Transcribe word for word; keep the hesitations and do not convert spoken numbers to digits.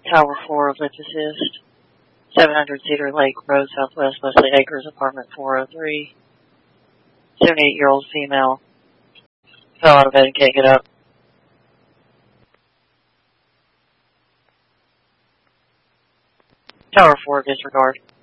Tower four of Let's Assist. seven hundred Cedar Lake Road, Southwest, Wesley Acres, apartment four oh three. seventy-eight-year-old female. Fell out of bed and can't get up. Tower four, disregard.